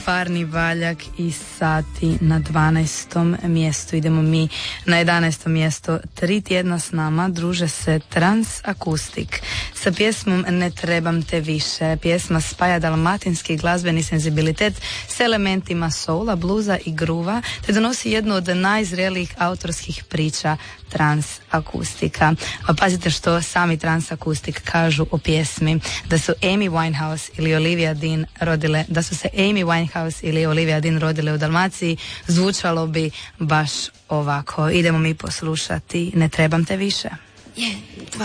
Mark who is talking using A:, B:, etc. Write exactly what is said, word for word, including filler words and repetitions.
A: Parni valjak i sati na dvanaestom mjestu. Idemo mi na jedanaestom mjesto. Tri tjedna s nama druže se Trans Akustik sa pjesmom Ne trebam te više. Pjesma spaja dalmatinski glazbeni senzibilitet s elementima soula, bluza i gruva, te donosi jednu od najzrelijih autorskih priča Trans Akustika. A pazite što sami Trans Akustik kažu o pjesmi, da su Amy Winehouse ili Olivia Dean rodile, da su se Amy Winehouse ili Olivia Dean rodile u Dalmaciji, zvučalo bi baš ovako. Idemo mi poslušati Ne trebam te više.
B: Yeah.